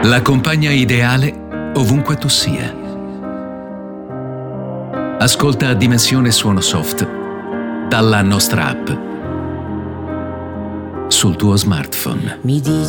La compagna ideale ovunque tu sia. Ascolta Dimensione Suono Soft dalla nostra app sul tuo smartphone.